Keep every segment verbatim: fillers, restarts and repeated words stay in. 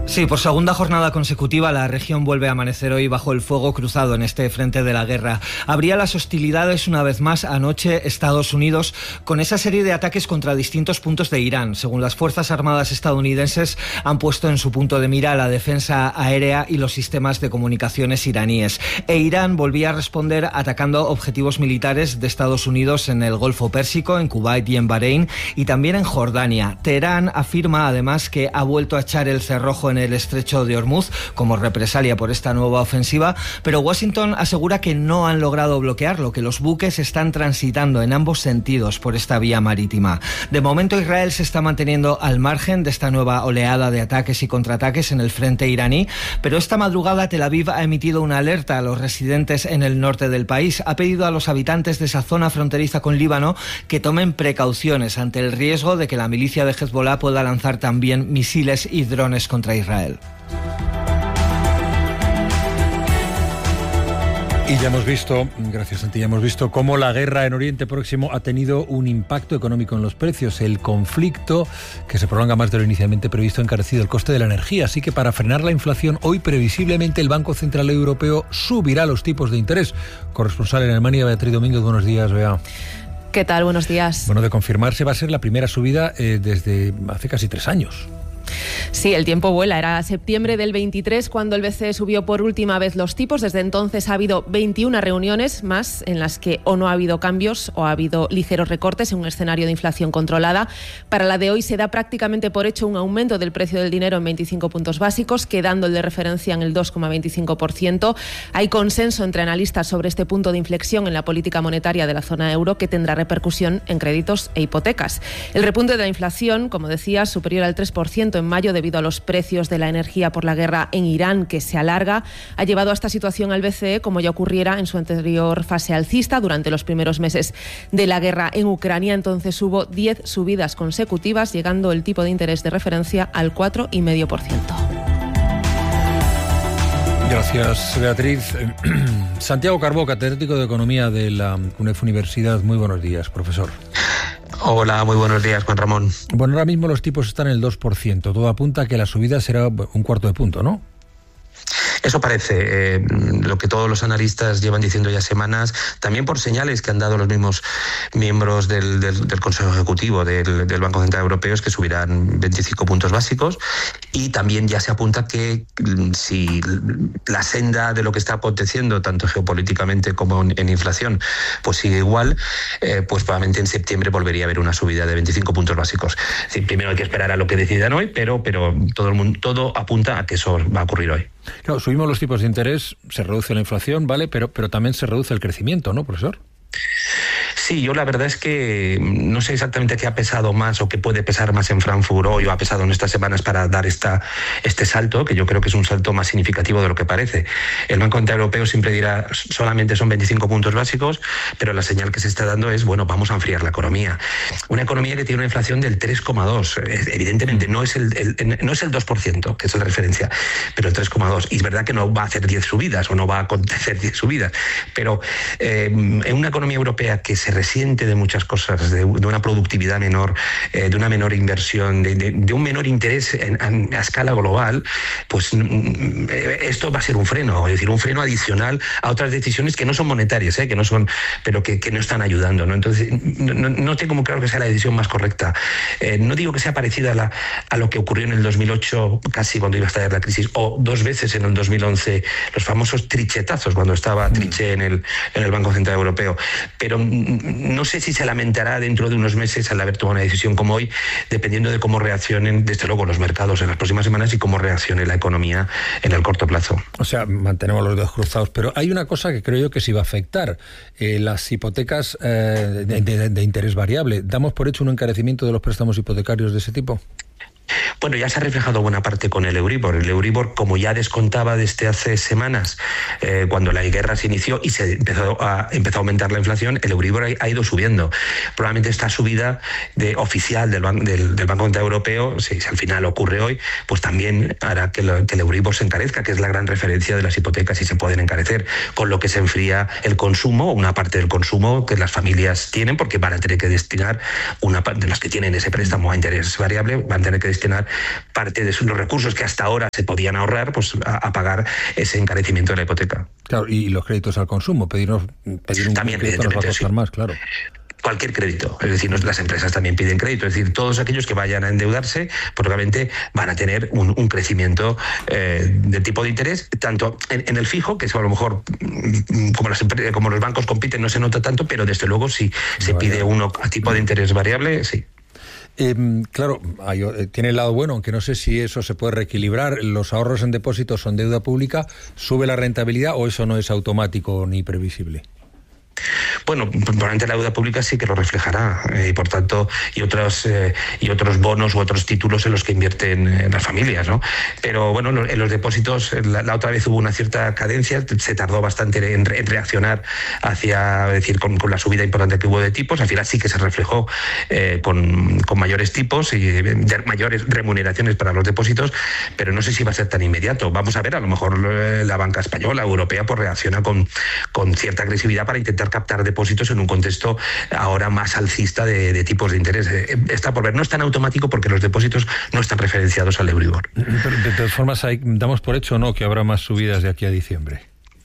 Sí, por segunda jornada consecutiva la región vuelve a amanecer hoy bajo el fuego cruzado en este frente de la guerra. Abría las hostilidades una vez más anoche Estados Unidos con esa serie de ataques contra distintos puntos de Irán. Según las Fuerzas Armadas estadounidenses, han puesto en su punto de mira la defensa aérea y los sistemas de comunicaciones iraníes. E Irán volvía a responder atacando objetivos militares de Estados Unidos en el Golfo Pérsico, en Kuwait y en Bahrein, y también en Jordania. Teherán afirma además que ha vuelto a echar el cerrojo en el estrecho de Hormuz como represalia por esta nueva ofensiva, pero Washington asegura que no han logrado bloquearlo, que los buques están transitando en ambos sentidos por esta vía marítima. De momento Israel se está manteniendo al margen de esta nueva oleada de ataques y contraataques en el frente iraní, pero esta madrugada Tel Aviv ha emitido una alerta a los residentes en el norte del país. Ha pedido a los habitantes de esa zona fronteriza con Líbano que tomen precauciones ante el riesgo de que la milicia de Hezbollah pueda lanzar también misiles y drones contra Israel. Y ya hemos visto, gracias Santi, ya hemos visto cómo la guerra en Oriente Próximo ha tenido un impacto económico en los precios. El conflicto, que se prolonga más de lo inicialmente previsto, ha encarecido el coste de la energía. Así que para frenar la inflación, hoy previsiblemente el Banco Central Europeo subirá los tipos de interés. Corresponsal en Alemania, Beatriz Domínguez, buenos días, Bea. ¿Qué tal? Buenos días. Bueno, de confirmarse va a ser la primera subida eh, desde hace casi tres años. Sí, el tiempo vuela. Era septiembre del veintitrés cuando el B C E subió por última vez los tipos. Desde entonces ha habido veintiuna reuniones más en las que o no ha habido cambios o ha habido ligeros recortes en un escenario de inflación controlada. Para la de hoy se da prácticamente por hecho un aumento del precio del dinero en veinticinco puntos básicos, quedando el de referencia en el dos coma veinticinco por ciento. Hay consenso entre analistas sobre este punto de inflexión en la política monetaria de la zona euro que tendrá repercusión en créditos e hipotecas. El repunte de la inflación, como decía, superior al tres por ciento en mayo debido a los precios de la energía por la guerra en Irán, que se alarga, ha llevado a esta situación al B C E, como ya ocurriera en su anterior fase alcista durante los primeros meses de la guerra en Ucrania. Entonces hubo diez subidas consecutivas, llegando el tipo de interés de referencia al cuatro coma cinco por ciento. Gracias, Beatriz. Santiago Carbó, catedrático de Economía de la U N E F Universidad. Muy buenos días, profesor. Hola, muy buenos días, Juan Ramón. Bueno, ahora mismo los tipos están en el dos por ciento. Todo apunta a que la subida será un cuarto de punto, ¿no? Eso parece, eh, lo que todos los analistas llevan diciendo ya semanas, también por señales que han dado los mismos miembros del, del, del Consejo Ejecutivo del, del Banco Central Europeo, es que subirán veinticinco puntos básicos, y también ya se apunta que si la senda de lo que está aconteciendo, tanto geopolíticamente como en, en inflación, pues sigue igual, eh, pues probablemente en septiembre volvería a haber una subida de veinticinco puntos básicos. Es decir, primero hay que esperar a lo que decidan hoy, pero, pero todo, el mundo, todo apunta a que eso va a ocurrir hoy. Claro, subimos los tipos de interés, se reduce la inflación, ¿vale? Pero, pero también se reduce el crecimiento, ¿no, profesor? Sí, yo la verdad es que no sé exactamente qué ha pesado más o qué puede pesar más en Frankfurt hoy o ha pesado en estas semanas para dar esta, este salto, que yo creo que es un salto más significativo de lo que parece. El Banco Central Europeo siempre dirá solamente son veinticinco puntos básicos, pero la señal que se está dando es, bueno, vamos a enfriar la economía. Una economía que tiene una inflación del tres coma dos. Evidentemente no es el, el, no es el dos por ciento, que es la referencia, pero el tres coma dos. Y es verdad que no va a hacer diez subidas o no va a acontecer diez subidas, pero eh, en una economía europea que se resiente de muchas cosas, de, de una productividad menor, eh, de una menor inversión, de, de, de un menor interés en, en, a escala global, pues eh, esto va a ser un freno, es decir, un freno adicional a otras decisiones que no son monetarias, eh, que no son, pero que, que no están ayudando, ¿no? Entonces, no, no, no tengo muy claro que sea la decisión más correcta. Eh, no digo que sea parecida a, la, a lo que ocurrió en el dos mil ocho, casi cuando iba a estallar la crisis, o dos veces en el dos mil once, los famosos trichetazos, cuando estaba Trichet en el, en el Banco Central Europeo. Pero no sé si se lamentará dentro de unos meses al haber tomado una decisión como hoy, dependiendo de cómo reaccionen, desde luego, los mercados en las próximas semanas y cómo reaccione la economía en el corto plazo. O sea, mantenemos los dedos cruzados, pero hay una cosa que creo yo que sí va a afectar, eh, las hipotecas eh, de, de, de interés variable. ¿Damos por hecho un encarecimiento de los préstamos hipotecarios de ese tipo? Bueno, ya se ha reflejado buena parte con el Euribor. El Euribor, como ya descontaba desde hace semanas, eh, cuando la guerra se inició y se empezó a, empezó a aumentar la inflación, el Euribor ha, ha ido subiendo. Probablemente esta subida de, oficial del, ban, del, del Banco Central Europeo, si, si al final ocurre hoy, pues también hará que, lo, que el Euribor se encarezca, que es la gran referencia de las hipotecas y se pueden encarecer, con lo que se enfría el consumo, una parte del consumo que las familias tienen, porque van a tener que destinar, una parte de las que tienen ese préstamo a interés variable, van a tener que destinar destinar parte de los recursos que hasta ahora se podían ahorrar, pues a, a pagar ese encarecimiento de la hipoteca. Claro, y los créditos al consumo, pedirnos, pedir un También, crédito nos va a costar sí. más, claro. Cualquier crédito, es decir, las empresas también piden crédito, es decir, todos aquellos que vayan a endeudarse, probablemente van a tener un, un crecimiento eh, de tipo de interés, tanto en, en el fijo, que es a lo mejor como, las, como los bancos compiten no se nota tanto, pero desde luego si se Variable. pide uno a tipo de interés variable, sí. Eh, claro, hay, tiene el lado bueno, aunque no sé si eso se puede reequilibrar. Los ahorros en depósitos son deuda pública, ¿sube la rentabilidad o eso no es automático ni previsible? Bueno, probablemente la deuda pública sí que lo reflejará eh, y por tanto y otros eh, y otros bonos u otros títulos en los que invierten eh, las familias, ¿no? Pero bueno, en los depósitos la, la otra vez hubo una cierta cadencia, se tardó bastante en, en reaccionar hacia, es decir, con, con la subida importante que hubo de tipos. Al final sí que se reflejó eh, con, con mayores tipos y de mayores remuneraciones para los depósitos, pero no sé si va a ser tan inmediato. Vamos a ver, a lo mejor eh, la banca española, europea, pues reacciona con, con cierta agresividad para intentar captar depósitos en un contexto ahora más alcista de, de tipos de interés. Está por ver, no es tan automático porque los depósitos no están referenciados al Euribor. Pero de todas formas, hay, damos por hecho, ¿no?, que habrá más subidas de aquí a diciembre.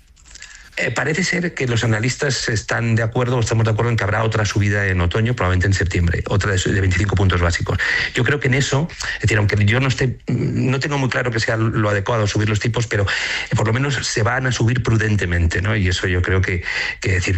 Eh, parece ser que los analistas están de acuerdo, o estamos de acuerdo en que habrá otra subida en otoño, probablemente en septiembre, otra de, de veinticinco puntos básicos. Yo creo que en eso, es decir, aunque yo no esté, no tengo muy claro que sea lo adecuado subir los tipos, pero eh, por lo menos se van a subir prudentemente, ¿no? Y eso yo creo que, que decir,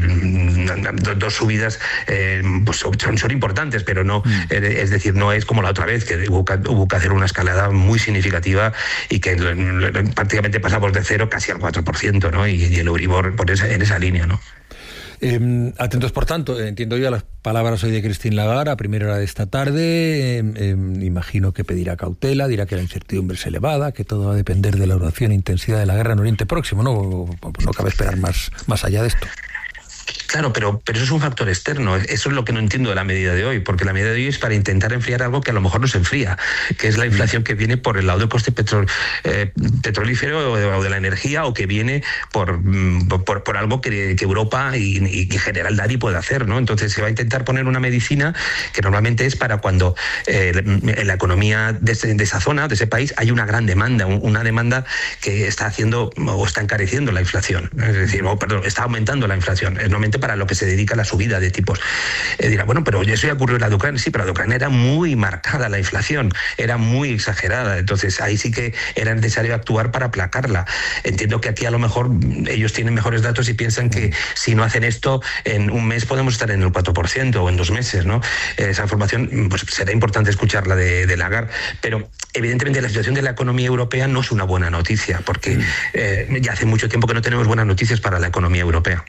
dos subidas eh, pues son, son importantes, pero no, eh, es decir, no es como la otra vez, que hubo, hubo que hacer una escalada muy significativa y que prácticamente pasamos de cero casi al cuatro por ciento, ¿no? Y, y el Euribor por esa, en esa línea, ¿no? Eh, atentos, por tanto, entiendo yo las palabras hoy de Christine Lagarde a primera hora de esta tarde. Eh, eh, imagino que pedirá cautela, dirá que la incertidumbre es elevada, que todo va a depender de la duración e intensidad de la guerra en Oriente Próximo, ¿no? No cabe esperar más, más allá de esto. Claro, pero, pero eso es un factor externo. Eso es lo que no entiendo de la medida de hoy, porque la medida de hoy es para intentar enfriar algo que a lo mejor no se enfría, que es la inflación que viene por el lado del coste petrol, eh, petrolífero o de, o de la energía, o que viene por, por, por algo que, que Europa y, y en general nadie puede hacer, ¿no? Entonces se va a intentar poner una medicina que normalmente es para cuando eh, en la economía de, ese, de esa zona, de ese país, hay una gran demanda, una demanda que está haciendo o está encareciendo la inflación, es decir, o, perdón, está aumentando la inflación. Normalmente para lo que se dedica la subida de tipos. Eh, dirá, bueno, pero eso ya ocurrió en la de Ucrania. Sí, pero la de Ucrania era muy marcada la inflación, era muy exagerada. Entonces ahí sí que era necesario actuar para aplacarla. Entiendo que aquí a lo mejor ellos tienen mejores datos y piensan que si no hacen esto, en un mes podemos estar en el cuatro por ciento o en dos meses, ¿no? Eh, esa información, pues será importante escucharla de, de Lagarde, pero evidentemente la situación de la economía europea no es una buena noticia, porque eh, ya hace mucho tiempo que no tenemos buenas noticias para la economía europea.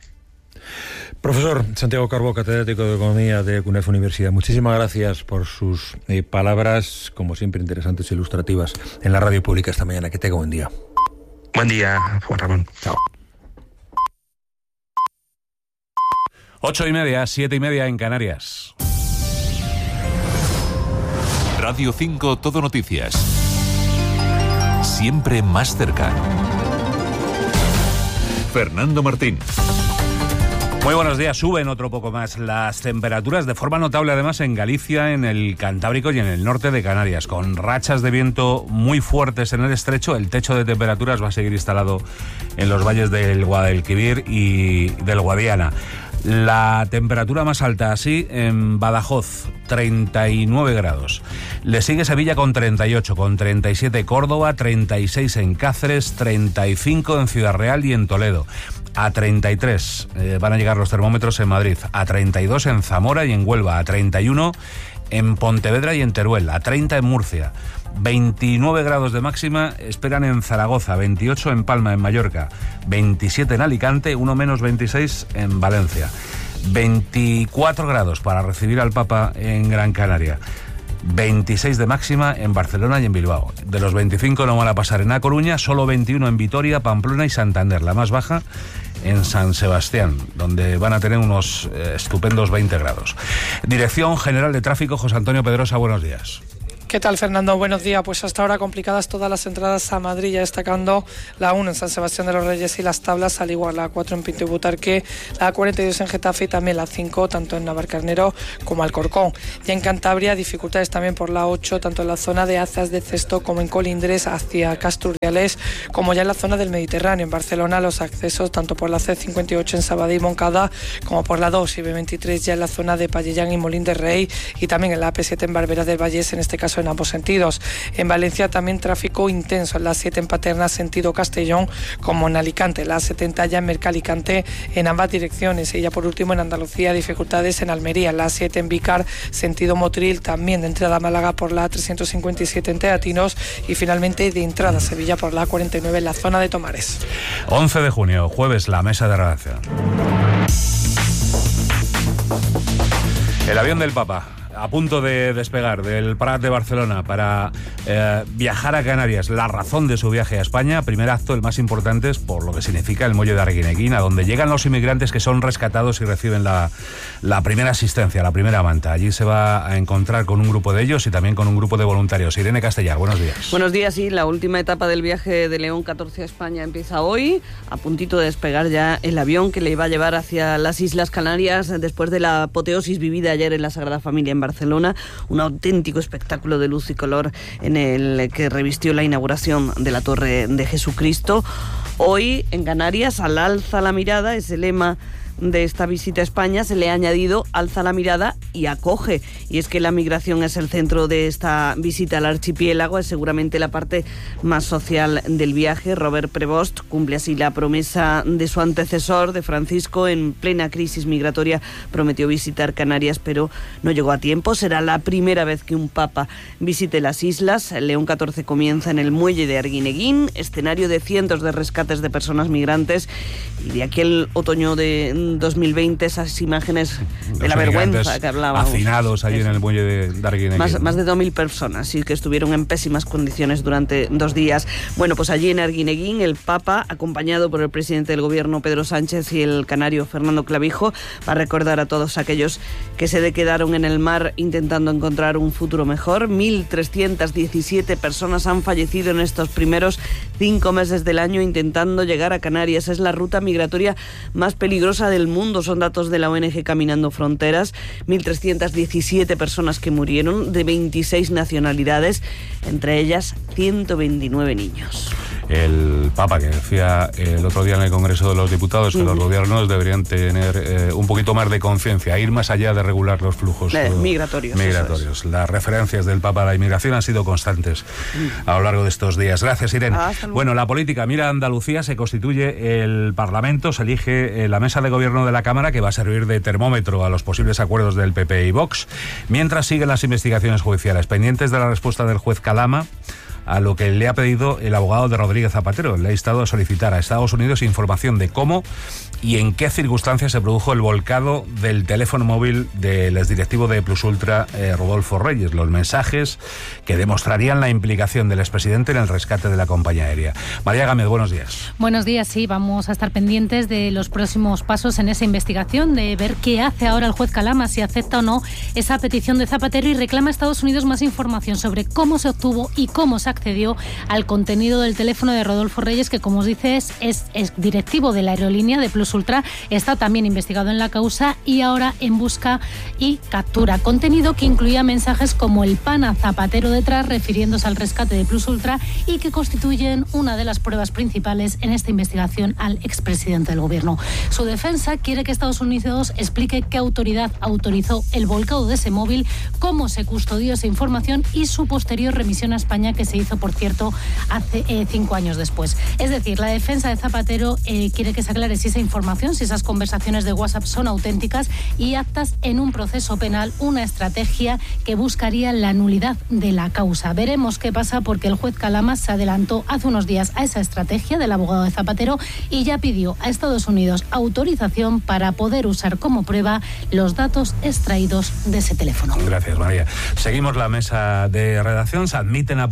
Profesor Santiago Carbó, catedrático de Economía de CUNEF Universidad, muchísimas gracias por sus eh, palabras, como siempre, interesantes e ilustrativas en la radio pública esta mañana. Que tenga buen día. Buen día, Juan Ramón. Chao. Ocho y media, siete y media en Canarias. Radio cinco Todo Noticias. Siempre más cerca. Fernando Martín. Muy buenos días. Suben otro poco más las temperaturas de forma notable, además en Galicia, en el Cantábrico y en el norte de Canarias, con rachas de viento muy fuertes en el estrecho. El techo de temperaturas va a seguir instalado en los valles del Guadalquivir y del Guadiana. La temperatura más alta así en Badajoz, treinta y nueve grados. Le sigue Sevilla con treinta y ocho, con treinta y siete Córdoba, treinta y seis en Cáceres, treinta y cinco en Ciudad Real y en Toledo. A treinta y tres eh, van a llegar los termómetros en Madrid, a treinta y dos en Zamora y en Huelva, a treinta y uno en Pontevedra y en Teruel, a treinta en Murcia. veintinueve grados de máxima esperan en Zaragoza, veintiocho en Palma, en Mallorca, veintisiete en Alicante, uno menos veintiséis en Valencia, veinticuatro grados para recibir al Papa en Gran Canaria, veintiséis de máxima en Barcelona y en Bilbao. De los veinticinco no van a pasar en A Coruña, solo veintiuno en Vitoria, Pamplona y Santander. La más baja en San Sebastián, donde van a tener unos eh, estupendos veinte grados. Dirección General de Tráfico, José Antonio Pedrosa, buenos días. ¿Qué tal, Fernando? Buenos días. Pues hasta ahora complicadas todas las entradas a Madrid, ya destacando la uno en San Sebastián de los Reyes y las Tablas, al igual la cuatro en Pinto y Butarque, la cuarenta y dos en Getafe y también la cinco, tanto en Navalcarnero como Alcorcón. Ya en Cantabria, dificultades también por la ocho, tanto en la zona de Azas de Cesto como en Colindres hacia Casturriales, como ya en la zona del Mediterráneo. En Barcelona, los accesos tanto por la C cincuenta y ocho en Sabadell y Moncada, como por la dos y B veintitrés ya en la zona de Pallellán y Molín de Rey, y también en la A P siete en Barberá del Vallés, en este caso en ambos sentidos. En Valencia también tráfico intenso en la siete en Paterna sentido Castellón, como en Alicante, la setenta ya en Mercalicante en ambas direcciones, y ya por último en Andalucía dificultades en Almería, la siete en Vícar sentido Motril, también de entrada a Málaga por la trescientos cincuenta y siete en Teatinos, y finalmente de entrada a Sevilla por la cuarenta y nueve en la zona de Tomares. once de junio, jueves, la mesa de redacción. El avión del Papa, a punto de despegar del Prat de Barcelona para eh, viajar a Canarias. La razón de su viaje a España, primer acto, el más importante, es por lo que significa el muelle de Arguineguín, a donde llegan los inmigrantes que son rescatados y reciben la, la primera asistencia, la primera manta. Allí se va a encontrar con un grupo de ellos y también con un grupo de voluntarios. Irene Castellar, buenos días. Buenos días, sí, la última etapa del viaje de León catorce a España empieza hoy, a puntito de despegar ya el avión que le iba a llevar hacia las Islas Canarias después de la apoteosis vivida ayer en la Sagrada Familia en Barcelona, un auténtico espectáculo de luz y color en el que revistió la inauguración de la Torre de Jesucristo. Hoy en Canarias, al alza la mirada, es el lema de esta visita a España, se le ha añadido alza la mirada y acoge. Y es que la migración es el centro de esta visita al archipiélago, es seguramente la parte más social del viaje. Robert Prevost cumple así la promesa de su antecesor, de Francisco. En plena crisis migratoria prometió visitar Canarias, pero no llegó a tiempo. Será la primera vez que un papa visite las islas. León catorce comienza en el muelle de Arguineguín, escenario de cientos de rescates de personas migrantes, y de aquel otoño de dos mil veinte, esas imágenes de Los la vergüenza que hablábamos. Hacinados allí en el muelle de, de Arguineguín. Más, más de dos mil personas, sí, que estuvieron en pésimas condiciones durante dos días. Bueno, pues allí en Arguineguín, el Papa, acompañado por el presidente del Gobierno, Pedro Sánchez, y el canario Fernando Clavijo, va a recordar a todos aquellos que se quedaron en el mar intentando encontrar un futuro mejor. mil trescientas diecisiete personas han fallecido en estos primeros cinco meses del año intentando llegar a Canarias. Es la ruta migratoria más peligrosa del mundo, son datos de la O N G Caminando Fronteras. mil trescientas diecisiete personas que murieron, de veintiséis nacionalidades, entre ellas ciento veintinueve niños. El Papa, que decía el otro día en el Congreso de los Diputados que uh-huh. los gobiernos deberían tener eh, un poquito más de conciencia, ir más allá de regular los flujos eh, migratorios. migratorios. Las referencias del Papa a la inmigración han sido constantes uh-huh. a lo largo de estos días. Gracias, Irene. Ah, bueno, la política. Mira, Andalucía, se constituye el Parlamento, se elige eh, la mesa de gobierno de la Cámara, que va a servir de termómetro a los posibles acuerdos del P P y Vox, mientras siguen las investigaciones judiciales, pendientes de la respuesta del juez Calama a lo que le ha pedido el abogado de Rodríguez Zapatero. Le ha instado a solicitar a Estados Unidos información de cómo y en qué circunstancias se produjo el volcado del teléfono móvil del exdirectivo de Plus Ultra, eh, Rodolfo Reyes, los mensajes que demostrarían la implicación del expresidente en el rescate de la compañía aérea. María Gámez, buenos días. Buenos días, sí, vamos a estar pendientes de los próximos pasos en esa investigación, de ver qué hace ahora el juez Calama, si acepta o no esa petición de Zapatero y reclama a Estados Unidos más información sobre cómo se obtuvo y cómo se accedió al contenido del teléfono de Rodolfo Reyes, que, como os dices, es, es directivo de la aerolínea de Plus Ultra, está también investigado en la causa y ahora en busca y captura. Contenido que incluía mensajes como el pana Zapatero detrás, refiriéndose al rescate de Plus Ultra, y que constituyen una de las pruebas principales en esta investigación al expresidente del Gobierno. Su defensa quiere que Estados Unidos explique qué autoridad autorizó el volcado de ese móvil, cómo se custodió esa información y su posterior remisión a España, que se hizo, por cierto, hace eh, cinco años después. Es decir, la defensa de Zapatero eh, quiere que se aclare si esa información, si esas conversaciones de WhatsApp son auténticas y aptas en un proceso penal, una estrategia que buscaría la nulidad de la causa. Veremos qué pasa, porque el juez Calama se adelantó hace unos días a esa estrategia del abogado de Zapatero y ya pidió a Estados Unidos autorización para poder usar como prueba los datos extraídos de ese teléfono. Gracias, María. Seguimos la mesa de redacción. Se admiten apuestas que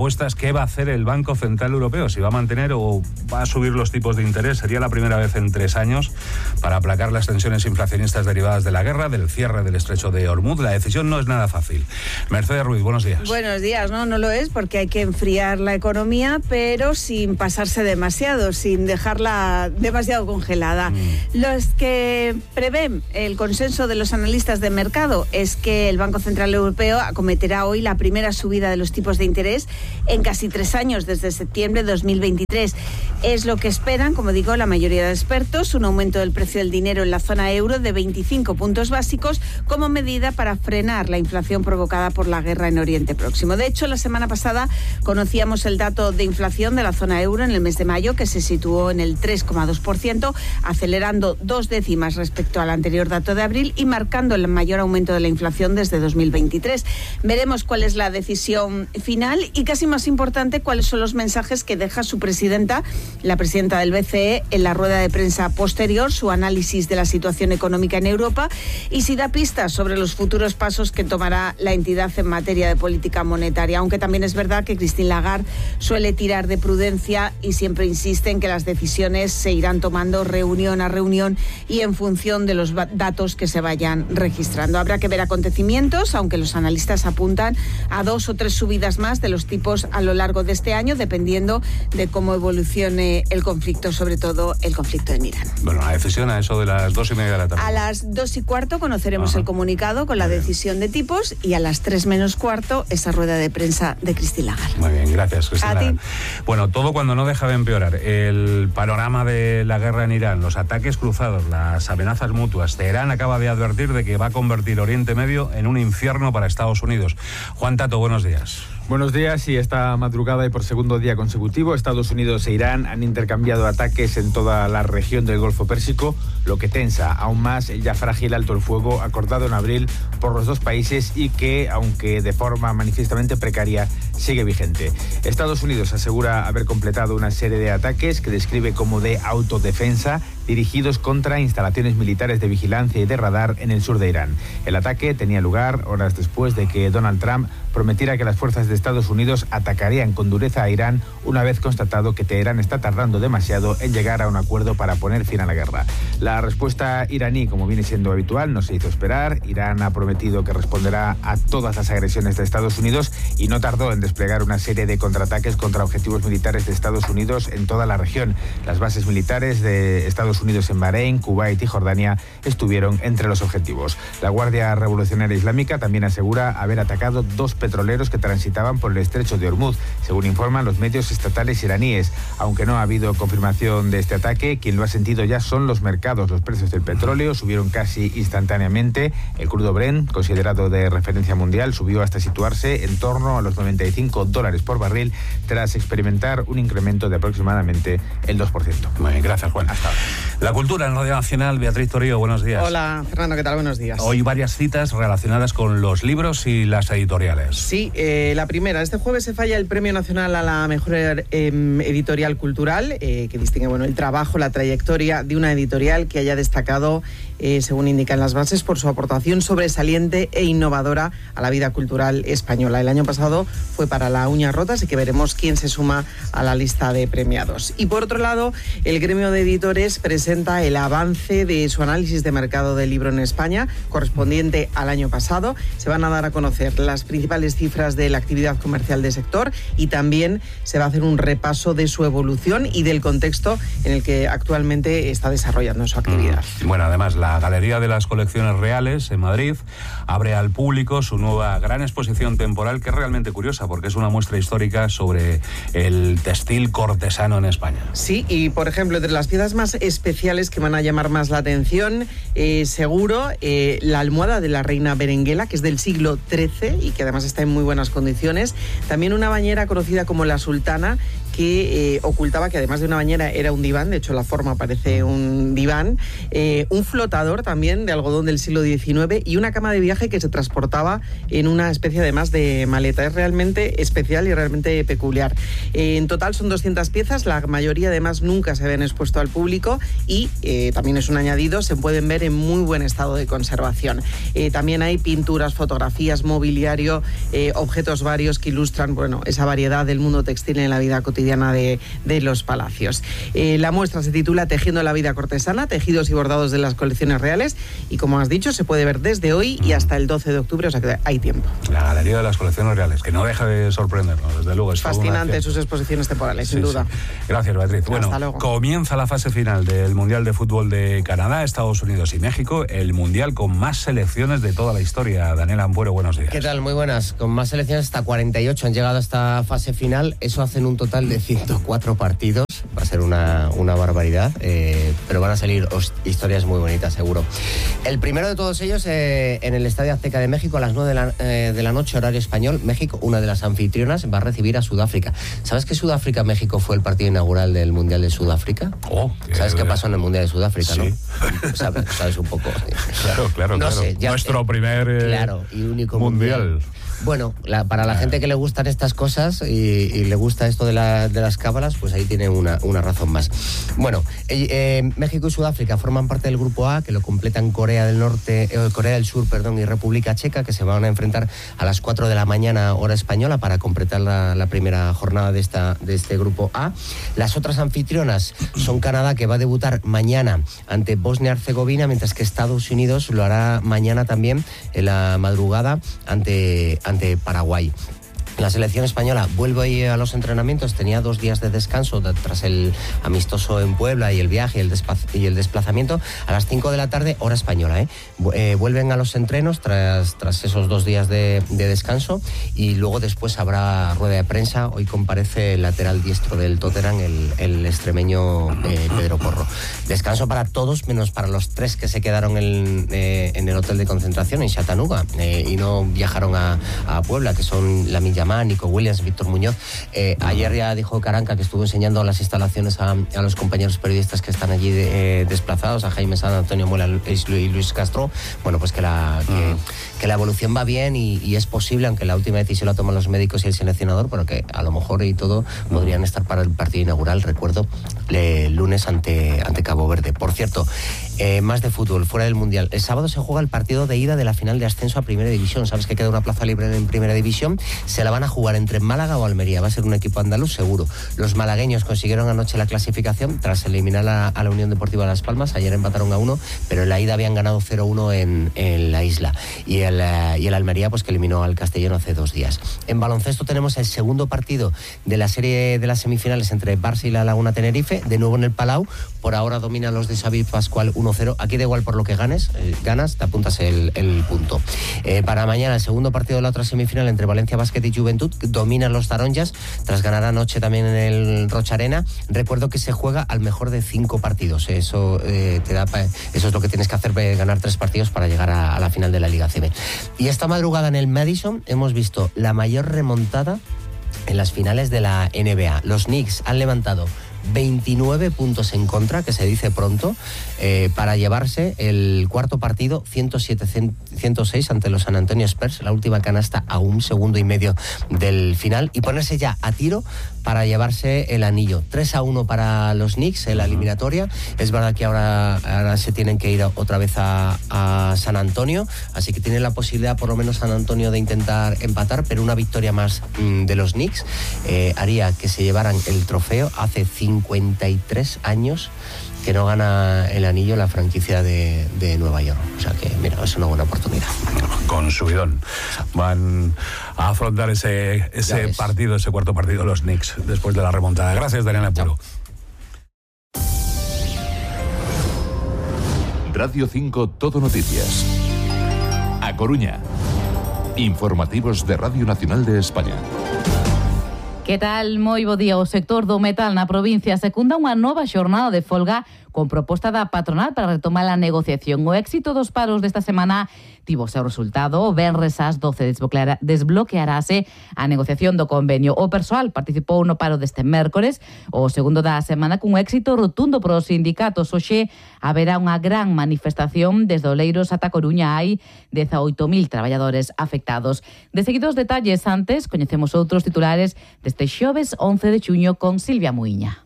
¿qué va a hacer el Banco Central Europeo? Si va a mantener o va a subir los tipos de interés. Sería la primera vez en tres años para aplacar las tensiones inflacionistas derivadas de la guerra, del cierre del estrecho de Hormuz. La decisión no es nada fácil. Mercedes Ruiz, buenos días. Buenos días, no, no lo es, porque hay que enfriar la economía, pero sin pasarse demasiado, sin dejarla demasiado congelada. Mm. Los que prevén el consenso de los analistas de mercado es que el Banco Central Europeo acometerá hoy la primera subida de los tipos de interés en casi tres años, desde septiembre de dos mil veintitrés. Es lo que esperan, como digo, la mayoría de expertos, un aumento del precio del dinero en la zona euro de veinticinco puntos básicos como medida para frenar la inflación provocada por la guerra en Oriente Próximo. De hecho, la semana pasada conocíamos el dato de inflación de la zona euro en el mes de mayo, que se situó en el tres coma dos por ciento, acelerando dos décimas respecto al anterior dato de abril y marcando el mayor aumento de la inflación desde dos mil veintitrés. Veremos cuál es la decisión final y, casi más importante, cuáles son los mensajes que deja su presidenta, la presidenta del B C E, en la rueda de prensa posterior, su análisis de la situación económica en Europa y si da pistas sobre los futuros pasos que tomará la entidad en materia de política monetaria. Aunque también es verdad que Christine Lagarde suele tirar de prudencia y siempre insiste en que las decisiones se irán tomando reunión a reunión y en función de los datos que se vayan registrando. Habrá que ver acontecimientos, aunque los analistas apuntan a dos o tres subidas más de los tipos a lo largo de este año, dependiendo de cómo evolucione el conflicto, sobre todo el conflicto en Irán. Bueno, la decisión a eso de las dos y media de la tarde. A las dos y cuarto conoceremos Ajá. el comunicado con la decisión de tipos y a las tres menos cuarto esa rueda de prensa de Christine Lagarde. Muy bien, gracias, Christine Lagarde. Ti. Bueno, todo cuando no deja de empeorar. El panorama de la guerra en Irán, los ataques cruzados, las amenazas mutuas. Teherán acaba de advertir de que va a convertir Oriente Medio en un infierno para Estados Unidos. Juan Tato, buenos días. Buenos días. Y esta madrugada y por segundo día consecutivo, Estados Unidos e Irán han intercambiado ataques en toda la región del Golfo Pérsico, lo que tensa aún más el ya frágil alto el fuego acordado en abril por los dos países y que, aunque de forma manifiestamente precaria, sigue vigente. Estados Unidos asegura haber completado una serie de ataques que describe como de autodefensa, dirigidos contra instalaciones militares de vigilancia y de radar en el sur de Irán. El ataque tenía lugar horas después de que Donald Trump prometiera que las fuerzas de Estados Unidos atacarían con dureza a Irán una vez constatado que Teherán está tardando demasiado en llegar a un acuerdo para poner fin a la guerra. La respuesta iraní, como viene siendo habitual, no se hizo esperar. Irán ha prometido que responderá a todas las agresiones de Estados Unidos y no tardó en desplegar una serie de contraataques contra objetivos militares de Estados Unidos en toda la región. Las bases militares de Estados Unidos en Bahrein, Kuwait y Jordania estuvieron entre los objetivos. La Guardia Revolucionaria Islámica también asegura haber atacado dos petroleros que transitaban por el estrecho de Hormuz, según informan los medios estatales iraníes. Aunque no ha habido confirmación de este ataque, quien lo ha sentido ya son los mercados. Los precios del petróleo subieron casi instantáneamente. El crudo Brent, considerado de referencia mundial, subió hasta situarse en torno a los noventa y cinco dólares por barril, tras experimentar un incremento de aproximadamente el dos por ciento. Muy bien, gracias, Juan. Hasta ahora. La cultura en Radio Nacional, Beatriz Torío, buenos días. Hola, Fernando, ¿qué tal? Buenos días. Hoy varias citas relacionadas con los libros y las editoriales. Sí, eh, la primera. Este jueves se falla el Premio Nacional a la Mejor eh, Editorial Cultural, eh, que distingue bueno, el trabajo, la trayectoria de una editorial que haya destacado, eh, según indican las bases, por su aportación sobresaliente e innovadora a la vida cultural española. El año pasado fue para La Uña Rota, así que veremos quién se suma a la lista de premiados. Y por otro lado, el gremio de editores presenta el avance de su análisis de mercado del libro en España, correspondiente al año pasado. Se van a dar a conocer las principales cifras de la actividad comercial del sector y también se va a hacer un repaso de su evolución y del contexto en el que actualmente está desarrollando su actividad. Mm. Bueno, además, la Galería de las Colecciones Reales en Madrid abre al público su nueva gran exposición temporal, que es realmente curiosa porque es una muestra histórica sobre el textil cortesano en España. Sí, y por ejemplo, entre las piezas más especiales que van a llamar más la atención, eh, seguro, eh, la almohada de la reina Berenguela, que es del siglo trece y que además está en muy buenas condiciones. También una bañera conocida como la Sultana, que eh, ocultaba que además de una bañera era un diván, de hecho la forma parece un diván, eh, un flotador también de algodón del siglo diecinueve y una cama de viaje que se transportaba en una especie además de maleta. Es realmente especial y realmente peculiar. Eh, en total son doscientas piezas, la mayoría además nunca se habían expuesto al público y eh, también es un añadido, se pueden ver en muy buen estado de conservación. Eh, también hay pinturas, fotografías, mobiliario, eh, objetos varios que ilustran, bueno, esa variedad del mundo textil en la vida cotidiana de, de los palacios. Eh, la muestra se titula Tejiendo la vida cortesana, tejidos y bordados de las colecciones reales y, como has dicho, se puede ver desde hoy y hasta el doce de octubre, o sea que hay tiempo. La Galería de las Colecciones Reales, que no deja de sorprendernos, desde luego. Es fascinante sus exposiciones temporales, sí, sin duda. Sí. Gracias, Beatriz. Hasta bueno, luego. Comienza la fase final del Mundial de Fútbol de Canadá, Estados Unidos y México, el Mundial con más selecciones de toda la historia. Daniel Ampuero, buenos días. ¿Qué tal? Muy buenas. Con más selecciones, hasta cuarenta y ocho han llegado a esta fase final. Eso hacen un total de ciento cuatro partidos. Va a ser una, una barbaridad, eh, pero van a salir historias muy bonitas, seguro. El primero de todos ellos, eh, en el Estadio Azteca de México, a las nueve de la, eh, de la noche, horario español. México, una de las anfitrionas, va a recibir a Sudáfrica. ¿Sabes que Sudáfrica-México fue el partido inaugural del Mundial de Sudáfrica? Oh, ¿Sabes qué pasó en el Mundial de Sudáfrica, sí. no? ¿Sabes, sabes un poco? Claro, claro, no claro. Sé, ya, Nuestro primer eh, claro, y único mundial. mundial. Bueno, la, para la gente que le gustan estas cosas y, y le gusta esto de, la, de las cábalas, pues ahí tiene una, una razón más. Bueno, eh, eh, México y Sudáfrica forman parte del Grupo A, que lo completan Corea del Norte, eh, Corea del Sur, perdón, y República Checa, que se van a enfrentar a las cuatro de la mañana, hora española, para completar la, la primera jornada de, esta, de este Grupo A. Las otras anfitrionas son Canadá, que va a debutar mañana ante Bosnia-Herzegovina, mientras que Estados Unidos lo hará mañana también, en la madrugada, ante ante Paraguay. La selección española vuelve a los entrenamientos, tenía dos días de descanso tras el amistoso en Puebla y el viaje y el, y el desplazamiento. A las cinco de la tarde, hora española, ¿eh? Eh, vuelven a los entrenos tras, tras esos dos días de, de descanso y luego después habrá rueda de prensa. Hoy comparece el lateral diestro del Tottenham, el, el extremeño eh, Pedro Porro. Descanso para todos, menos para los tres que se quedaron en, eh, en el hotel de concentración en Chattanooga eh, y no viajaron a, a Puebla, que son la Milla Nico Williams, Víctor Muñoz. Eh, ayer ya dijo Caranca, que estuvo enseñando las instalaciones a, a los compañeros periodistas que están allí de, eh, desplazados, a Jaime San Antonio Muela y Luis Castro, bueno, pues que la, que, que la evolución va bien y, y es posible, aunque la última decisión la toman los médicos y el seleccionador, pero que a lo mejor y todo podrían estar para el partido inaugural, recuerdo, el lunes ante, ante Cabo Verde. Por cierto, eh, más de fútbol, fuera del Mundial. El sábado se juega el partido de ida de la final de ascenso a Primera División. Sabes que queda una plaza libre en Primera División. Se la van a jugar entre Málaga o Almería. Va a ser un equipo andaluz seguro. Los malagueños consiguieron anoche la clasificación tras eliminar a, a la Unión Deportiva Las Palmas. Ayer empataron a uno, pero en la ida habían ganado cero uno en, en la isla. Y el, uh, y el Almería, pues que eliminó al Castellano hace dos días. En baloncesto tenemos el segundo partido de la serie de las semifinales entre Barça y la Laguna Tenerife, de nuevo en el Palau. Por ahora dominan los de Xavi Pascual uno cero. Aquí da igual por lo que ganes, eh, ganas, te apuntas el, el punto. Eh, para mañana el segundo partido de la otra semifinal entre Valencia Basket y Juventud. Dominan los taronjas tras ganar anoche también en el Rocha Arena. Recuerdo que se juega al mejor de cinco partidos. Eso eh, te da pa, eso es lo que tienes que hacer, ganar tres partidos para llegar a, a la final de la Liga C B. Y esta madrugada en el Madison hemos visto la mayor remontada en las finales de la N B A. Los Knicks han levantado veintinueve puntos en contra, que se dice pronto, eh, para llevarse el cuarto partido ciento siete a ciento seis ante los San Antonio Spurs, la última canasta a un segundo y medio del final, y ponerse ya a tiro para llevarse el anillo. tres a uno para los Knicks en la eliminatoria. Es verdad que ahora, ahora se tienen que ir otra vez a, a San Antonio, así que tienen la posibilidad, por lo menos San Antonio, de intentar empatar, pero una victoria más mmm, de los Knicks eh, haría que se llevaran el trofeo. Hace cincuenta y tres años que no gana el anillo la franquicia de, de Nueva York. O sea que, mira, es una buena oportunidad. Con subidón. Van a afrontar ese, ese partido, ese cuarto partido, los Knicks, después de la remontada. Gracias, Daniel Apuro. Radio cinco Todo Noticias. A Coruña. Informativos de Radio Nacional de España. Que tal? Moi bo día. O sector do metal na provincia secunda unha nova xornada de folga con proposta da patronal para retomar a negociación. O éxito dos paros desta semana tivo seu resultado. O venres ás doce desbloquearase a negociación do convenio. O persoal participou no paro deste mércores, o segundo da semana, cun éxito rotundo para os sindicatos. Hoxe haberá unha gran manifestación desde Oleiros ata Coruña. Hai dezaoito mil traballadores afectados. De seguidos detalles, antes coñecemos outros titulares deste xoves once de xuño con Silvia Muiña.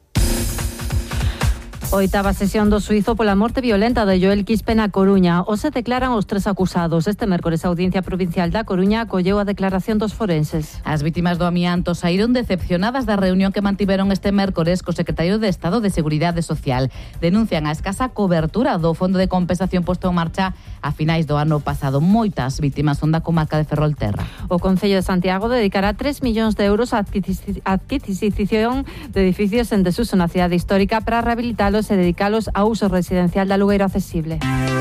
Oitava sesión do suizo pola morte violenta de Joel Quispe na Coruña. Hoxe declaran os tres acusados. Este mércores a Audiencia Provincial da Coruña acolleu a declaración dos forenses. As vítimas do amianto saíron decepcionadas da reunión que mantiveron este mércores co secretario de Estado de Seguridade Social. Denuncian a escasa cobertura do Fondo de Compensación posto en marcha a finais do ano pasado. Moitas vítimas son da comarca de Ferrolterra. O Concello de Santiago dedicará tres millóns de euros a adquisición de edificios en desuso na cidade histórica para rehabilitalos e dedicalos a uso residencial de alugueiro accesible.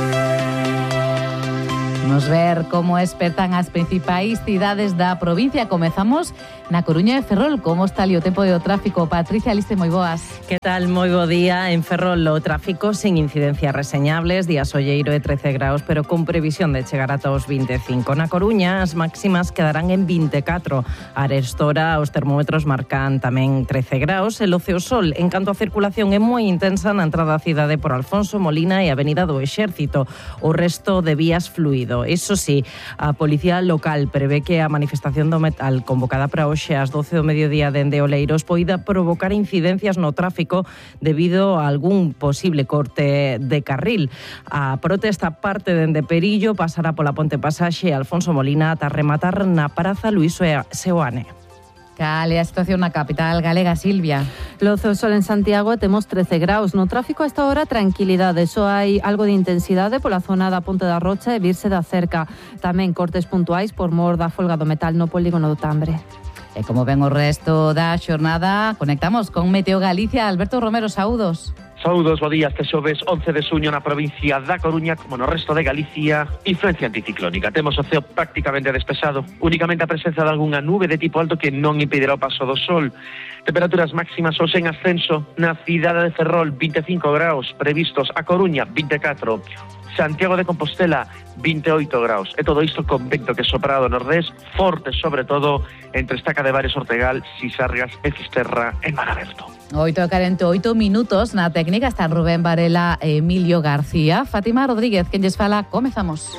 Vamos ver como espertan as principais cidades da provincia. Comezamos na Coruña e Ferrol. Como está ali o tempo do tráfico? Patricia Liste, moi boas. Que tal? Moi bo día. En Ferrol o tráfico sin incidencias reseñables, día solleiro de trece graus, pero con previsión de chegar ata os vinte e cinco. Na Coruña as máximas quedarán en vinte e catro. A arestora os termómetros marcan tamén trece graus. El Oceo Sol, en canto a circulación, é moi intensa na entrada á cidade por Alfonso Molina e Avenida do Exército. O resto de vías fluido. Eso sí, a Policía Local prevé que a manifestación do metal convocada para hoxe ás doce do mediodía dende Oleiros poida provocar incidencias no tráfico debido a algún posible corte de carril. A protesta parte dende Perillo, pasará pola Ponte Pasaxe e Alfonso Molina ata rematar na Praza Luís Seoane. Cal é a situación na capital galega, Silvia? Lozo o Sol en Santiago temos trece graus. No tráfico a esta hora tranquilidade. Só hai algo de intensidade pola zona da Ponte da Rocha e Virse da Cerca. Tamén cortes puntuais por mor da folga do metal no polígono do Tambre. E como ven o resto da xornada, conectamos con Meteo Galicia. Alberto Romero, saúdos. Saúdos, bo día. Este xoves once de xuño na provincia da Coruña, como no resto de Galicia, influencia anticiclónica. Temos o ceo prácticamente despexado, únicamente a presenza de algunha nube de tipo alto que non impedirá o paso do sol. Temperaturas máximas hoxe en ascenso na cidade de Ferrol, vinte e cinco graus, previstos a Coruña, vinte e catro. Santiago de Compostela, vinte e oito graus. E todo isto con vento que sopra do nordés, forte sobre todo entre Estaca de Bares, Ortegal, Sisargas e Fisterra en mar aberto. oito e cuarenta e oito minutos na técnica están Rubén Varela e Emilio García. Fátima Rodríguez, quen lles fala, comezamos.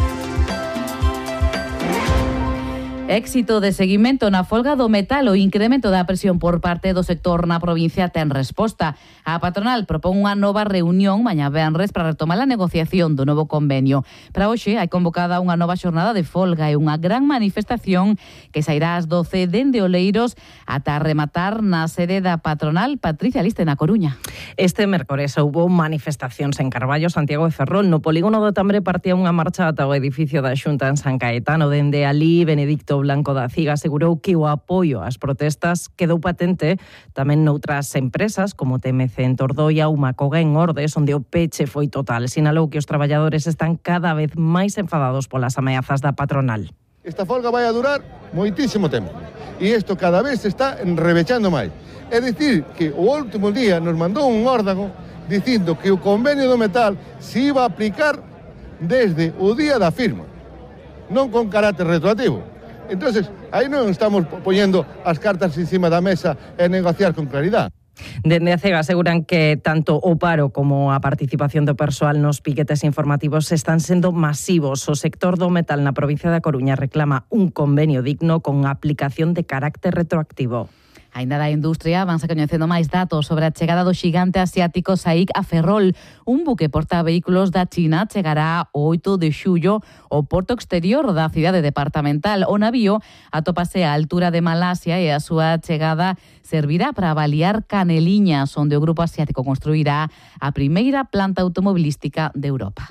Éxito de seguimento na folga do metal. O incremento da presión por parte do sector na provincia ten resposta. A patronal propón unha nova reunión mañá venres para retomar a negociación do novo convenio. Para hoxe hai convocada unha nova xornada de folga e unha gran manifestación que sairá ás doce dende Oleiros ata rematar na sede da patronal. Patricia Liste, na Coruña. Este mércores houbo manifestacións en Carballo, Santiago e Ferrol. No polígono do Tambre partía unha marcha ata o edificio da Xunta en San Caetano. Dende alí, Benedicto Blanco da Ciga asegurou que o apoio ás protestas quedou patente tamén noutras empresas como T M C en Tordoia ou Macoga en Ordes, onde o peche foi total. Sinalou que os traballadores están cada vez máis enfadados polas ameazas da patronal. Esta folga vai a durar moitísimo tempo e isto cada vez se está enrevechando máis. É dicir, que o último día nos mandou un órdago dicindo que o convenio do metal se iba a aplicar desde o día da firma, non con carácter retroactivo. Entonces, aí non estamos poñendo as cartas encima da mesa e negociar con claridade. Dende a CEGA aseguran que tanto o paro como a participación do persoal nos piquetes informativos están sendo masivos. O sector do metal na provincia da Coruña reclama un convenio digno con aplicación de carácter retroactivo. Ainda da industria, vanse coñecendo máis datos sobre a chegada do xigante asiático SAIC a Ferrol. Un buque porta vehículos da China chegará o oito de xullo ao porto exterior da cidade departamental. O navío atópase á altura de Malasia e a súa chegada servirá para avaliar Caneliñas, onde o grupo asiático construirá a primeira planta automobilística de Europa.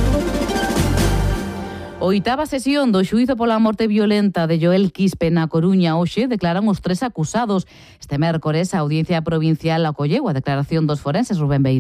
Oitava sesión do xuízo pola morte violenta de Joel Quispe na Coruña. Hoxe declaran os tres acusados. Este mércores a Audiencia Provincial acolleu a declaración dos forenses. Rubén Beiro.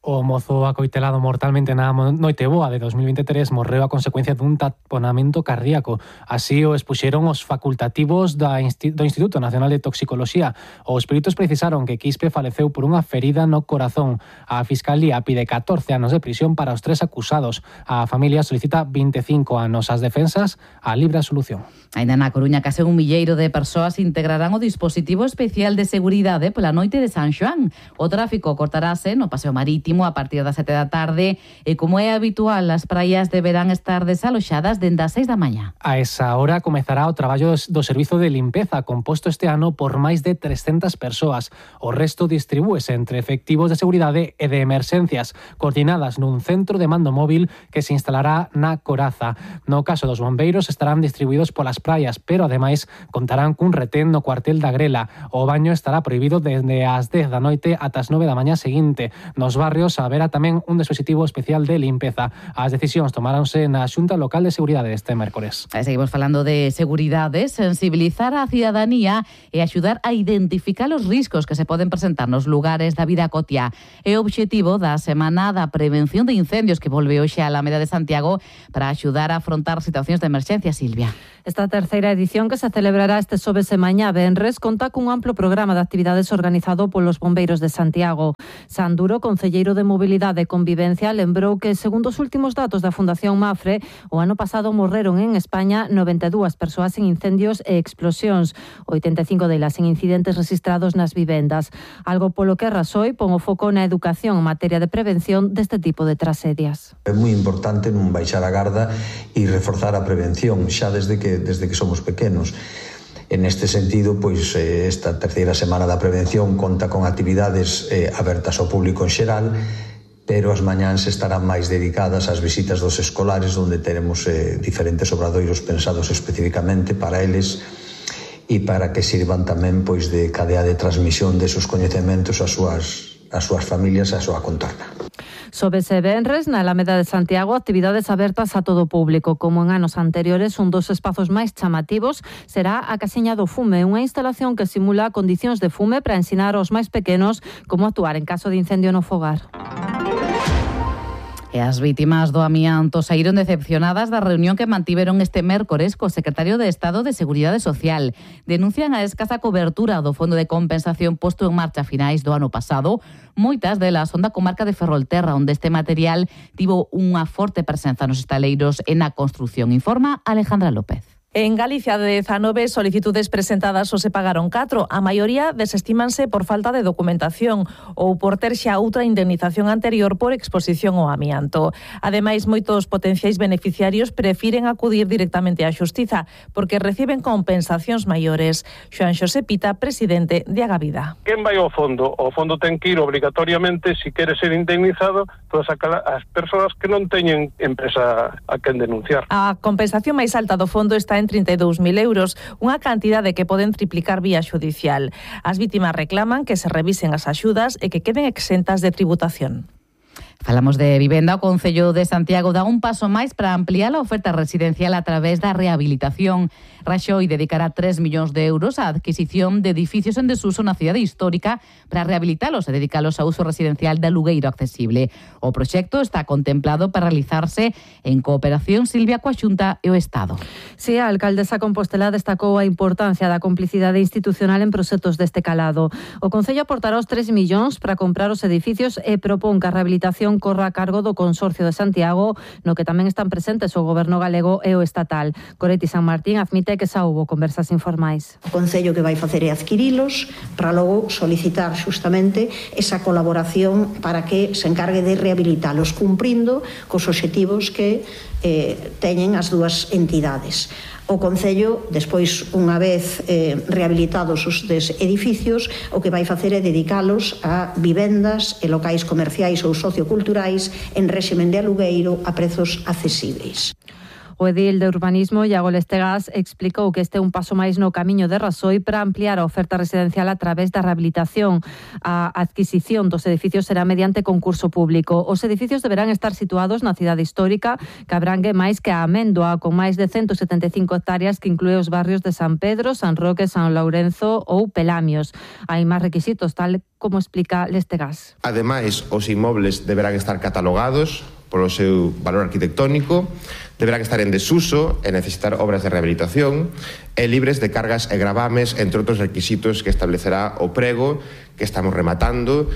O mozo acoitelado mortalmente na noite boa de dos mil veintitrés morreu a consecuencia dun taponamento cardíaco. Así o expuxeron os facultativos da Insti- do Instituto Nacional de Toxicoloxía. Os peritos precisaron que Quispe faleceu por unha ferida no corazón. A Fiscalía pide catorce anos de prisión para os tres acusados. A familia solicita veinticinco anos. As defensas a libre absolución. Ainda na Coruña, case un milleiro de persoas integrarán o dispositivo especial de seguridade pola noite de San Xoán. O tráfico cortarase no paseo marítimo a partir das sete da tarde e, como é habitual, as praias deberán estar desaloxadas dende as seis da mañá. A esa hora comezará o traballo do servizo de limpeza, composto este ano por máis de trescentas persoas. O resto distribúese entre efectivos de seguridade e de emerxencias, coordinadas nun centro de mando móvil que se instalará na Coraza. No caso dos bombeiros estarán distribuídos polas praias, pero ademais contarán cun retén no cuartel da Grela. O baño estará prohibido desde as dez da noite ata as nove da mañá seguinte. Nos barrios haberá tamén un dispositivo especial de limpeza. As decisións tomáronse na Xunta Local de Seguridade este mércores. Seguimos falando de seguridade, sensibilizar a cidadanía e axudar a identificar os riscos que se poden presentar nos lugares da vida cotiá. É o obxectivo da Semana da Prevención de Incendios que volve hoxe a Alameda de Santiago para axudar a afrontar situacións de emerxencia, Silvia. Esta terceira edición, que se celebrará este xoves e mañá venres, conta cun amplo programa de actividades organizado polos bombeiros de Santiago. Sanduro, concelleiro de Mobilidade e Convivencia, lembrou que, segundo os últimos datos da Fundación Mafre, o ano pasado morreron en España noventa e dúas persoas en incendios e explosións, oitenta e cinco delas en incidentes registrados nas vivendas, algo polo que Rasoy pon o foco na educación en materia de prevención deste tipo de tragedias. É moi importante non baixar a garda e reforzar a prevención xa desde que desde que somos pequenos. En este sentido, pois esta terceira semana da prevención conta con actividades eh, abertas ao público en xeral, pero as mañáns estarán máis dedicadas ás visitas dos escolares, onde teremos eh, diferentes obradoiros pensados especificamente para eles e para que sirvan tamén pois de cadea de transmisión desos coñecementos ás súas, ás súas familias e á súa contorna. Xoves e venres, na Alameda de Santiago, actividades abertas a todo o público. Como en anos anteriores, un dos espazos máis chamativos será a Casiña do Fume, unha instalación que simula condicións de fume para ensinar aos máis pequenos como actuar en caso de incendio no fogar. E as vítimas do amianto saíron decepcionadas da reunión que mantiveron este mércores co secretario de Estado de Seguridade Social. Denuncian a escasa cobertura do Fondo de Compensación posto en marcha a finais do ano pasado. Moitas delas son da comarca de Ferrolterra, onde este material tivo unha forte presenza nos estaleiros e na construción, informa Alejandra López. En Galicia, de dezanove solicitudes presentadas só se pagaron catro. A maioría desestímanse por falta de documentación ou por ter xa outra indemnización anterior por exposición ao amianto. Ademais, moitos potenciais beneficiarios prefiren acudir directamente á xustiza porque reciben compensacións maiores. Xoan Xosé Pita, presidente de Agavida. Quen vai ao fondo? O fondo ten que ir obrigatoriamente, se quere ser indemnizado, todas as persoas que non teñen empresa a quen denunciar. A compensación máis alta do fondo está en trinta e dous mil euros, unha cantidade que poden triplicar vía xudicial. As vítimas reclaman que se revisen as axudas e que queden exentas de tributación. Falamos de vivenda. O Concello de Santiago dá un paso máis para ampliar a oferta residencial a través da rehabilitación. Raxoi dedicará tres millóns de euros á adquisición de edificios en desuso na cidade histórica para rehabilitalos e dedicalos a uso residencial de alugueiro accesible. O proxecto está contemplado para realizarse en cooperación, Silvia, coa Xunta e o Estado. Si, a alcaldesa compostelá destacou a importancia da complicidade institucional en proxectos deste calado. O Concello aportará os tres millóns para comprar os edificios e propón que a rehabilitación corra a cargo do Consorcio de Santiago, no que tamén están presentes o Goberno galego e o estatal. Goretti San Martín admite que xa houbo conversas informais. O Concello que vai facer é adquirilos para logo solicitar xustamente esa colaboración para que se encargue de rehabilitalos, cumprindo cos obxectivos que eh, teñen as dúas entidades. O Concello, despois, unha vez eh, rehabilitados os des edificios, o que vai facer é dedicalos a vivendas e locais comerciais ou socioculturais en réximen de alugueiro a prezos accesibles. O edil de Urbanismo, Iago Lestegas, explicou que este é un paso máis no camiño de Rasoy para ampliar a oferta residencial a través da rehabilitación. A adquisición dos edificios será mediante concurso público. Os edificios deberán estar situados na cidade histórica, que abrangue máis que a Améndoa, con máis de ciento setenta e cinco hectáreas, que inclúe os barrios de San Pedro, San Roque, San Lourenzo ou Pelamios. Hai máis requisitos, tal como explica Lestegas. Ademais, os inmobles deberán estar catalogados polo seu valor arquitectónico, deberán estar en desuso e necesitar obras de rehabilitación e libres de cargas e gravames, entre outros requisitos que establecerá o prego que estamos rematando.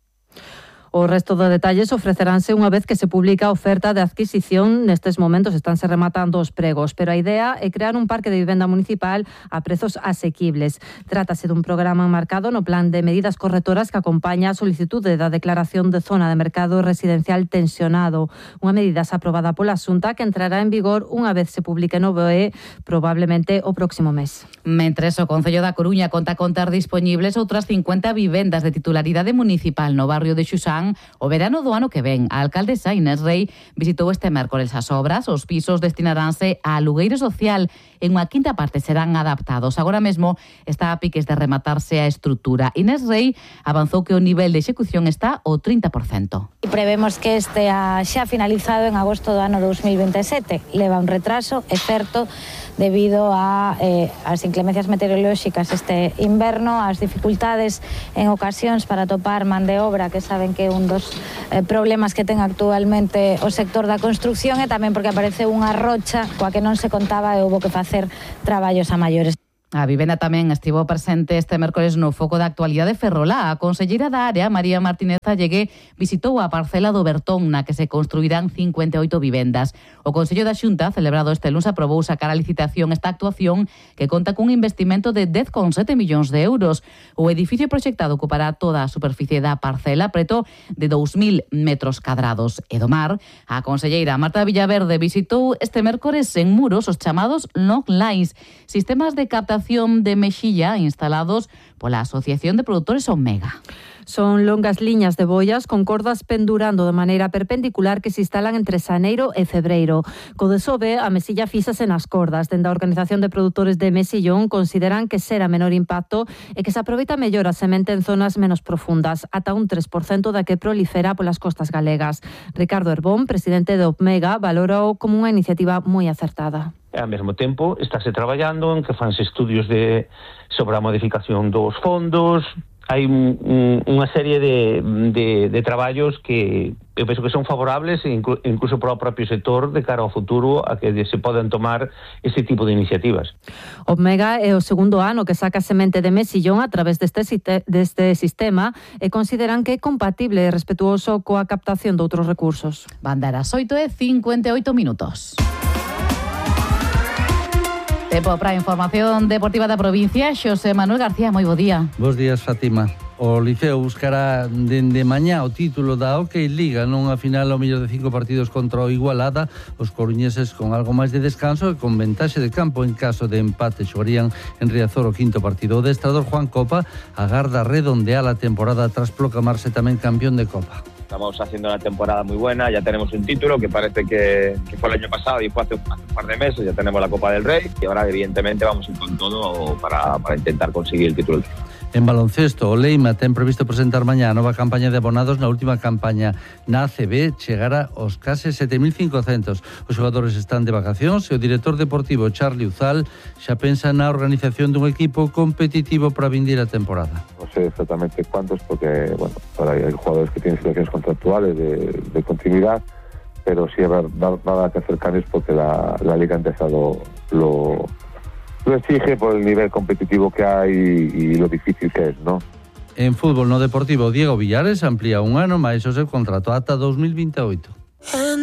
O resto de detalles ofreceránse unha vez que se publica a oferta de adquisición. Nestes momentos estánse rematando os pregos, pero a idea é crear un parque de vivenda municipal a prezos asequibles. Trátase dun programa enmarcado no plan de medidas correctoras que acompaña a solicitude da declaración de zona de mercado residencial tensionado. Unha medida aprobada pola Xunta que entrará en vigor unha vez se publique no B O E, probablemente o próximo mes. Mentres o Concello da Coruña conta con ter dispoñibles outras cincuenta vivendas de titularidade municipal no barrio de Xusán, o verano do ano que ven. A alcaldesa Inés Rei visitou este mércores as obras. Os pisos destinaránse a alugueiro social. En unha quinta parte serán adaptados. Agora mesmo está a piques de rematarse a estrutura. Inés Rei avanzou que o nivel de execución está ao trinta por cento. Prevemos que este xa finalizado en agosto do ano dos mil veintisiete. Leva un retraso, é certo, debido a eh, as inclemencias meteorolóxicas este inverno, as dificultades en ocasións para topar man de obra, que saben que é un dos eh, problemas que ten actualmente o sector da construción, e tamén porque apareceu unha rocha coa que non se contaba e houbo que facer traballos a maiores. A vivenda tamén estivo presente este mércores no foco da actualidade ferrolá. A conselleira da área, María Martínez Allegué, visitou a parcela do Bertón, na que se construirán cincuenta e oito vivendas. O Consello da Xunta, celebrado este luns, aprobou sacar a licitación esta actuación, que conta cun investimento de dez coma sete millóns de euros. O edificio proxectado ocupará toda a superficie da parcela, preto de dous mil metros cadrados. E do mar, a conselleira Marta Villaverde visitou este mércores en Muros os chamados long lines, sistemas de captación de mexilla instalados pola Asociación de Produtores Omega. Son longas liñas de boias con cordas pendurando de maneira perpendicular que se instalan entre xaneiro e febreiro. Co desove, a mesilla fíxase nas cordas. Dende a Organización de Produtores de Mesillón consideran que será menor impacto e que se aproveita mellor a semente en zonas menos profundas, ata un tres por cento da que prolifera polas costas galegas. Ricardo Herbón, presidente de Omega, valorou como unha iniciativa moi acertada. E ao mesmo tempo estáse traballando en que fanse estudios de sobre a modificación dos fondos. Hai un, un, unha serie de, de, de traballos que eu penso que son favorables incluso para o propio sector de cara ao futuro a que se poden tomar ese tipo de iniciativas. Omega é o segundo ano que saca semente de mesillón a través deste, deste sistema e consideran que é compatible e respetuoso coa captación de outros recursos. Banderas oito e cincuenta e oito minutos. Tempo para a información deportiva da provincia. Xosé Manuel García, moi bo día. Bos días, Fátima. O Liceo buscará dende mañá o título da Hockey Liga nunha final ao mellor de cinco partidos contra o Igualada. Os coruñeses con algo máis de descanso e con ventaxe de campo en caso de empate xogarían en Riazor o quinto partido. O adestrador Juan Copa agarda redondear a temporada tras proclamarse tamén campeón de Copa. Estamos haciendo una temporada muy buena, ya tenemos un título que parece que, que fue el año pasado y fue hace, hace un par de meses, ya tenemos la Copa del Rey y ahora evidentemente vamos a ir con todo para, para intentar conseguir el título. En baloncesto, o Leima ten previsto presentar mañá a nova campaña de abonados. Na última campaña na A C B chegara aos case sete mil cincocentos. Os xogadores están de vacacións e o director deportivo Charlie Uzal xa pensa na organización dun equipo competitivo para a vindeira temporada. No sé exactamente cuántos porque, bueno, hay jugadores que tienen situaciones contractuales de, de continuidad, pero sí habrá nada que hacer cambios porque la, la liga ha empezado lo... lo exige por el nivel competitivo que hay y lo difícil que es, ¿no? En fútbol no deportivo, Diego Villares amplía un ano máis o seu contrato ata dos mil veintioito.